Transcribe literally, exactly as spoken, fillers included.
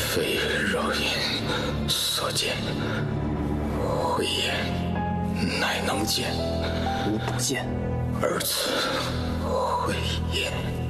非肉眼所见，慧眼乃能见。 吾不见。 而此慧眼。